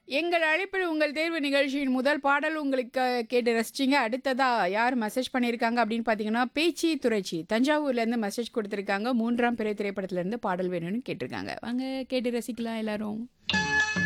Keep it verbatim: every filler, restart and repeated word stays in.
எங்கள் அழைப்பில் உங்கள் தேர்வு நிகழ்ச்சியின் முதல் பாடல் உங்களுக்கு கேட்டு ரசிச்சிங்க. அடுத்ததா யார் மெசேஜ் பண்ணியிருக்காங்க அப்படின்னு பார்த்தீங்கன்னா, பேச்சி துரைச்சி தஞ்சாவூர்லேருந்து மெசேஜ் கொடுத்துருக்காங்க. மூன்றாம் பிறை திரைப்படத்துலேருந்து பாடல் வேணும்னு கேட்டிருக்காங்க. வாங்க கேட்டு ரசிக்கலாம் எல்லாரும்.